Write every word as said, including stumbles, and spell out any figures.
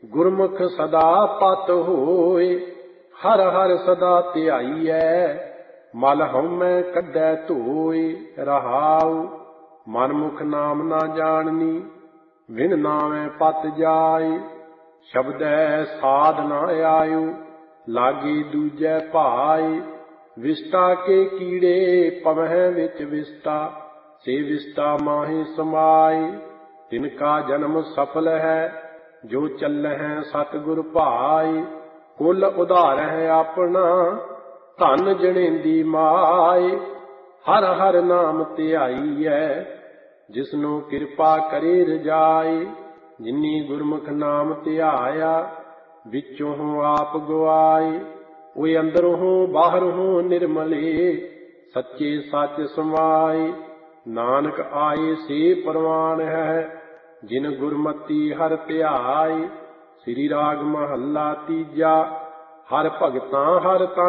ਗੁਰਮੁਖ ਸਦਾ ਪਤ ਹੋਏ। ਹਰ ਹਰ ਸਦਾ ਧਿਆਈਐ, ਮਲ ਹਉਮੈ ਕੱਢੈ ਧੋਏ। ਰਹਾਉ ਮਨਮੁਖ ਨਾਮ ਨਾ ਜਾਣਨੀ, ਵਿਣ ਨਾਵੈ ਪਤ ਜਾਏ। ਸ਼ਬਦੈ ਸਾਧ ਨਾ ਆਇਓ, ਲਾਗੇ ਦੂਜੈ ਭਾਏ। ਵਿਸਟਾ ਕੇ ਕੀੜੇ ਪਵਹਿ ਵਿੱਚ ਵਿਸਟਾ, ਸੇ ਵਿਸਟਾ ਮਾਹੇ ਸਮਾਏ। ਤਿਨਕਾ ਜਨਮ ਸਫਲ ਹੈ, ਜੋ ਚੱਲਹਿ ਸਤਿਗੁਰ ਭਾਏ। ਕੁਲ ਉਧਾਰਹਿ ਆਪਣਾ, ਧਨ ਜਣੇਂਦੀ ਮਾਏ। ਹਰ ਹਰ ਨਾਮ ਧਿਆਈਐ, ਜਿਸਨੂੰ ਕਿਰਪਾ ਕਰੇ ਰਜਾਏ। ਜਿਨੀ ਗੁਰਮੁਖ ਨਾਮ ਧਿਆਇਆ, ਵਿੱਚੋਂ ਆਪ ਗਵਾਏ। ਓਏ ਅੰਦਰੋਂ ਬਾਹਰੋਂ ਨਿਰਮਲੇ, ਸੱਚੇ ਸੱਚ ਸਮਾਏ। ਨਾਨਕ ਆਏ ਸੇ ਪ੍ਰਵਾਨ ਹੈ, ਜਿਨ ਗੁਰਮਤੀ ਹਰਿ ਧਿਆਏ। ਸ੍ਰੀ ਰਾਗ ਮਹੱਲਾ ਤੀਜਾ। ਹਰਿ ਭਗਤਾਂ ਹਰਿ ਤਨ